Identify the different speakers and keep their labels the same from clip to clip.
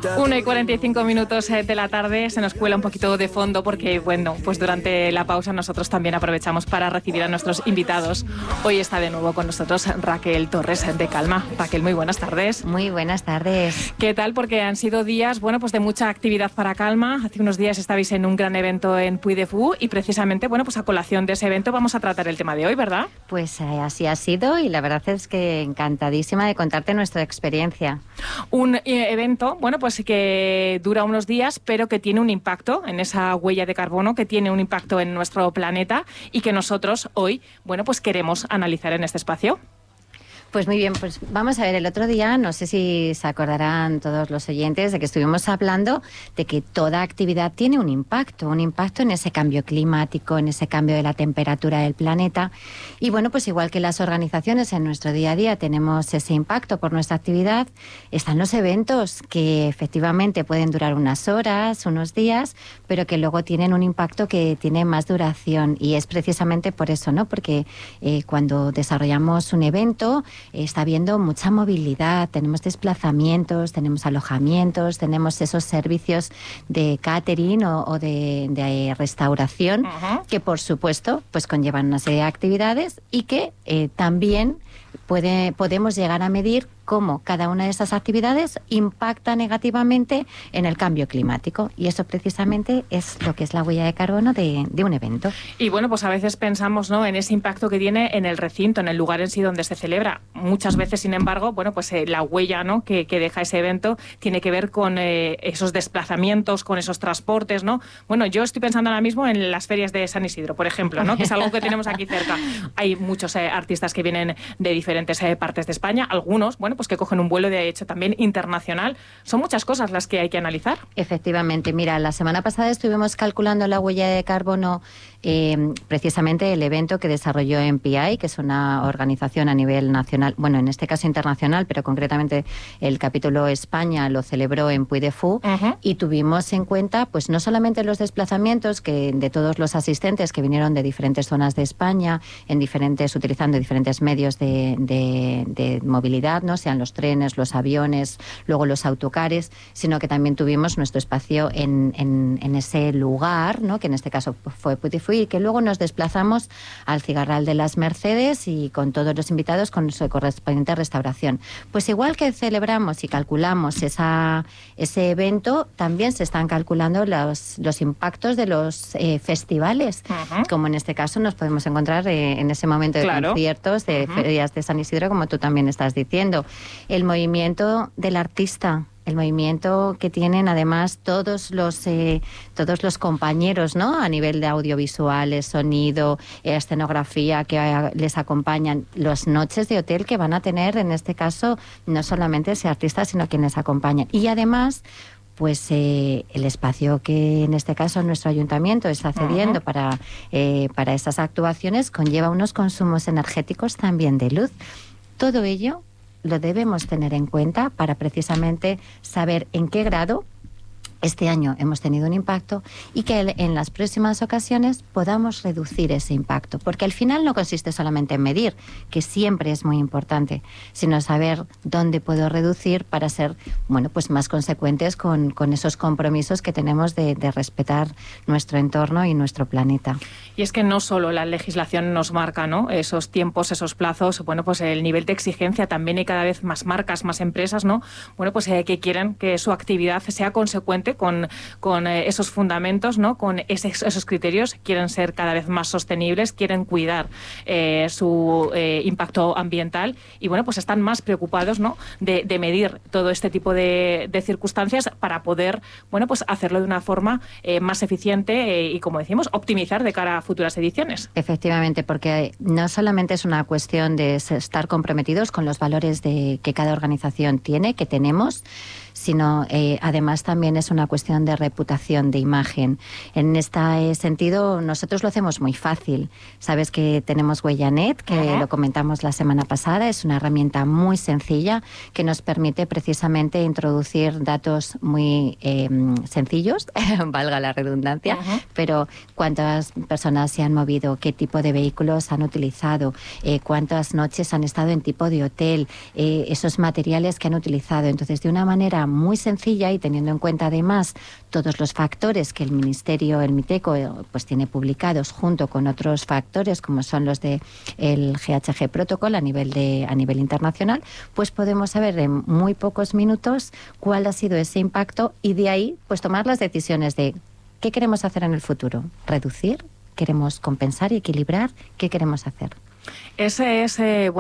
Speaker 1: 1:45 de la tarde, se nos cuela un poquito de fondo porque, bueno, pues durante la pausa nosotros también aprovechamos para recibir a nuestros invitados. Hoy está de nuevo con nosotros Raquel Torres de Calma. Raquel, muy buenas tardes.
Speaker 2: Muy buenas tardes.
Speaker 1: ¿Qué tal? Porque han sido días, bueno, pues de mucha actividad para Calma. Hace unos días estabais en un gran evento en Puy de Fou y precisamente, bueno, pues a colación de ese evento vamos a tratar el tema de hoy, ¿verdad?
Speaker 2: Pues así ha sido y la verdad es que encantadísima de contarte nuestra experiencia.
Speaker 1: Un evento, bueno, pues que dura unos días, pero que tiene un impacto en esa huella de carbono, que tiene un impacto en nuestro planeta y que nosotros hoy, bueno, pues queremos analizar en este espacio.
Speaker 2: Pues muy bien, pues vamos a ver, el otro día, no sé si se acordarán todos los oyentes de que estuvimos hablando de que toda actividad tiene un impacto en ese cambio climático, en ese cambio de la temperatura del planeta. Y bueno, pues igual que las organizaciones en nuestro día a día tenemos ese impacto por nuestra actividad, están los eventos que efectivamente pueden durar unas horas, unos días, pero que luego tienen un impacto que tiene más duración. Y es precisamente por eso, ¿no? Porque cuando desarrollamos un evento, está habiendo mucha movilidad, tenemos desplazamientos, tenemos alojamientos, tenemos esos servicios de catering o de restauración, que por supuesto pues conllevan una serie de actividades y que también podemos llegar a medir cómo cada una de esas actividades impacta negativamente en el cambio climático. Y eso precisamente es lo que es la huella de carbono de un evento.
Speaker 1: Y bueno, pues a veces pensamos, ¿no?, en ese impacto que tiene en el recinto, en el lugar en sí donde se celebra. Muchas veces, sin embargo, bueno, pues la huella, ¿no?, que deja ese evento tiene que ver con esos desplazamientos, con esos transportes, ¿no? Bueno, yo estoy pensando ahora mismo en las ferias de San Isidro, por ejemplo, ¿no?, que es algo que tenemos aquí cerca. Hay muchos artistas que vienen de diferentes partes de España, algunos, bueno, pues que cogen un vuelo de hecho también internacional. Son muchas cosas las que hay que analizar.
Speaker 2: Efectivamente, mira, la semana pasada estuvimos calculando la huella de carbono, precisamente el evento que desarrolló MPI, que es una organización a nivel nacional, bueno, en este caso internacional, pero concretamente el capítulo España lo celebró en Puy de Fou, y tuvimos en cuenta pues no solamente los desplazamientos que de todos los asistentes que vinieron de diferentes zonas de España, utilizando diferentes medios de movilidad, no sean los trenes, los aviones, luego los autocares, sino que también tuvimos nuestro espacio en ese lugar, ¿no?, que en este caso fue Puy de Fou, y que luego nos desplazamos al Cigarral de las Mercedes y con todos los invitados con su correspondiente restauración. Pues igual que celebramos y calculamos ese evento, también se están calculando los impactos de los festivales, como en este caso nos podemos encontrar en ese momento de conciertos, de ferias de San Isidro, como tú también estás diciendo. El movimiento del artista, el movimiento que tienen además todos los compañeros, ¿no?, a nivel de audiovisuales, sonido, escenografía que les acompañan, las noches de hotel que van a tener, en este caso, no solamente ese artista, sino quienes les acompañan. Y además, pues el espacio que en este caso nuestro ayuntamiento está cediendo para esas actuaciones conlleva unos consumos energéticos también de luz. Todo ello lo debemos tener en cuenta para precisamente saber en qué grado este año hemos tenido un impacto y que en las próximas ocasiones podamos reducir ese impacto. Porque al final no consiste solamente en medir, que siempre es muy importante, sino saber dónde puedo reducir para ser, bueno, pues más consecuentes con esos compromisos que tenemos de respetar nuestro entorno y nuestro planeta.
Speaker 1: Y es que no solo la legislación nos marca, ¿no?, esos tiempos, esos plazos, bueno, pues el nivel de exigencia, también hay cada vez más marcas, más empresas, ¿no?, bueno, pues que quieren que su actividad sea consecuente con esos fundamentos, ¿no?, con esos criterios, quieren ser cada vez más sostenibles, quieren cuidar su impacto ambiental y, bueno, pues están más preocupados, ¿no?, de medir todo este tipo de circunstancias para poder, bueno, pues hacerlo de una forma más eficiente y, como decimos, optimizar de cara a futuras ediciones.
Speaker 2: Efectivamente, porque no solamente es una cuestión de estar comprometidos con los valores que cada organización tiene, que tenemos, sino además también es una cuestión de reputación, de imagen. En este sentido, nosotros lo hacemos muy fácil. Sabes que tenemos Huellanet, que lo comentamos la semana pasada, es una herramienta muy sencilla que nos permite precisamente introducir datos muy sencillos, valga la redundancia, pero cuántas personas se han movido, qué tipo de vehículos han utilizado, cuántas noches han estado en tipo de hotel, esos materiales que han utilizado. Entonces, de una manera manera muy sencilla y teniendo en cuenta además todos los factores que el Ministerio, el MITECO, pues tiene publicados junto con otros factores como son los de el GHG Protocol a nivel internacional, pues podemos saber en muy pocos minutos cuál ha sido ese impacto y de ahí pues tomar las decisiones de qué queremos hacer en el futuro, reducir, queremos compensar y equilibrar, qué queremos hacer.
Speaker 1: Esa es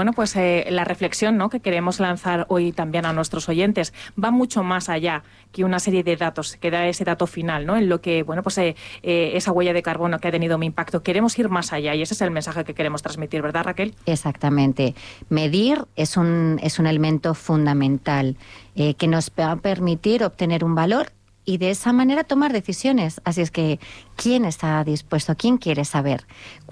Speaker 1: la reflexión, ¿no?, que queremos lanzar hoy también a nuestros oyentes. Va mucho más allá que una serie de datos, que da ese dato final, ¿no?, en lo que esa huella de carbono que ha tenido mi impacto. Queremos ir más allá y ese es el mensaje que queremos transmitir, ¿verdad, Raquel?
Speaker 2: Exactamente. Medir es un elemento fundamental que nos va a permitir obtener un valor y de esa manera tomar decisiones. Así es que, ¿quién está dispuesto? ¿Quién quiere saber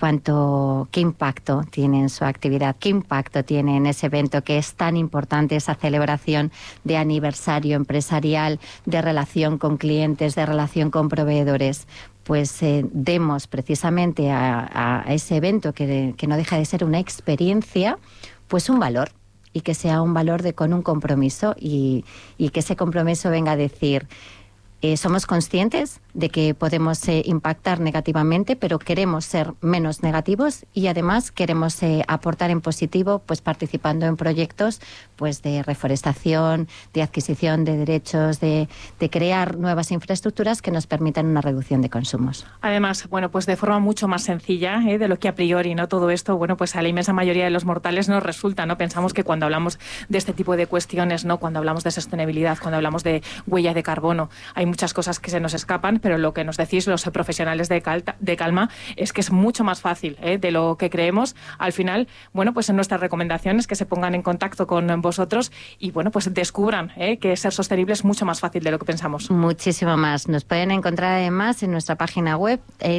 Speaker 2: qué impacto tiene en su actividad? ¿Qué impacto tiene en ese evento que es tan importante, esa celebración de aniversario empresarial, de relación con clientes, de relación con proveedores? Pues demos precisamente a ese evento que no deja de ser una experiencia, pues un valor. Y que sea un valor con un compromiso y que ese compromiso venga a decir... somos conscientes de que podemos impactar negativamente, pero queremos ser menos negativos y además queremos aportar en positivo, pues participando en proyectos pues de reforestación, de adquisición de derechos, de crear nuevas infraestructuras que nos permitan una reducción de consumos.
Speaker 1: Además, pues de forma mucho más sencilla de lo que a priori, ¿no? Todo esto, pues a la inmensa mayoría de los mortales nos resulta, ¿no? Pensamos que cuando hablamos de este tipo de cuestiones, ¿no?, cuando hablamos de sostenibilidad, cuando hablamos de huella de carbono, hay muchas cosas que se nos escapan, pero lo que nos decís los profesionales de Calma es que es mucho más fácil de lo que creemos. Al final, pues en nuestras recomendaciones que se pongan en contacto con vosotros y pues descubran que ser sostenible es mucho más fácil de lo que pensamos.
Speaker 2: Muchísimo más. Nos pueden encontrar además en nuestra página web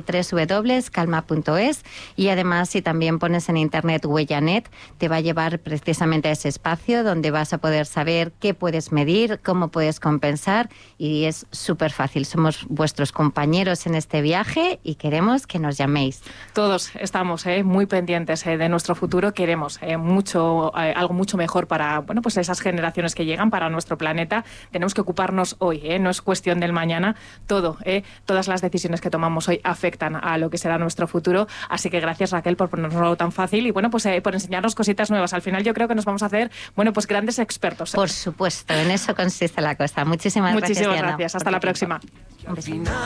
Speaker 2: www.calma.es y además si también pones en internet Huellanet te va a llevar precisamente a ese espacio donde vas a poder saber qué puedes medir, cómo puedes compensar y es súper fácil. Somos vuestros compañeros en este viaje y queremos que nos llaméis.
Speaker 1: Todos estamos muy pendientes de nuestro futuro. Queremos algo mucho mejor para pues esas generaciones que llegan, para nuestro planeta. Tenemos que ocuparnos hoy, no es cuestión del mañana. Todas las decisiones que tomamos hoy afectan a lo que será nuestro futuro. Así que gracias, Raquel, por ponernoslo tan fácil y por enseñarnos cositas nuevas. Al final yo creo que nos vamos a hacer pues grandes expertos.
Speaker 2: Por supuesto, en eso consiste la cosa. Muchísimas gracias, Diana.
Speaker 1: Hasta la próxima.